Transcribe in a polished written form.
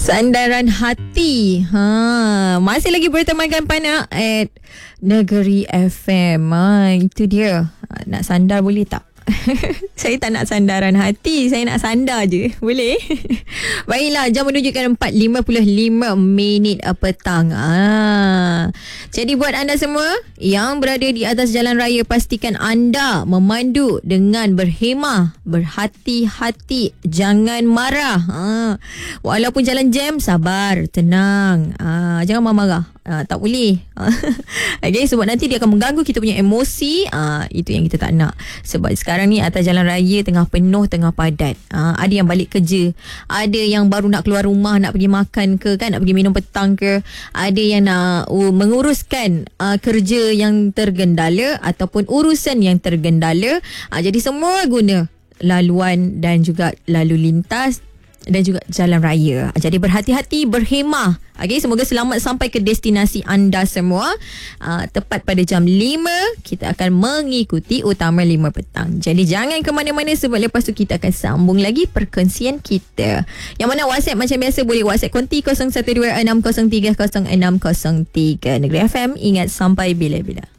Sandaran hati. Masih lagi bertemankan Pana at Negeri FM. Itu dia. Nak sandar boleh tak? Saya tak nak sandaran hati, saya nak sandar je. Boleh? Baiklah, jam menunjukkan 4.55 petang. Jadi buat anda semua yang berada di atas jalan raya, pastikan anda memandu dengan berhemah, berhati-hati, jangan marah. Walaupun jalan jam, sabar, tenang. Jangan marah-marah. Tak boleh. Okay, sebab nanti dia akan mengganggu kita punya emosi. Itu yang kita tak nak. Sebab sekarang ni atas jalan raya tengah penuh, tengah padat. Ada yang balik kerja, ada yang baru nak keluar rumah, nak pergi makan ke kan, nak pergi minum petang ke, ada yang nak menguruskan kerja yang tergendala ataupun urusan yang tergendala. Jadi semua guna laluan dan juga lalu lintas dan juga jalan raya. Jadi berhati-hati, berhemah. Okay, semoga selamat sampai ke destinasi anda semua. Tepat pada jam 5 kita akan mengikuti Utama 5 petang. Jadi jangan ke mana-mana sebab lepas tu kita akan sambung lagi perkongsian kita. Yang mana WhatsApp macam biasa boleh WhatsApp konti 0126030603. Negeri FM, ingat sampai bila-bila.